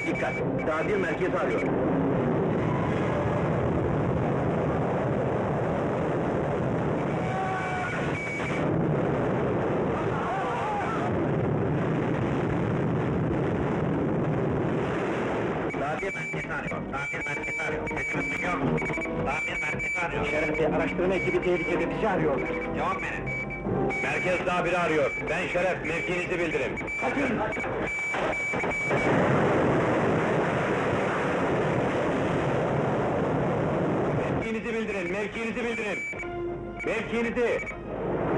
Dikkat! Tadil merkezi arıyor. Tadil merkezi arıyor. Tadil merkezi arıyor. Sesimi duyuyor musun? Tadil merkezi arıyor. Şeref Bey, araştırma ekibi tehlikede, bizi arıyorlar. Cevap verin. Merkez daha biri arıyor. Ben Şeref, mevkinizi bildirin. Kaçın! Mevkinizi bildirin, mevkinizi bildirin! Mevkinizi!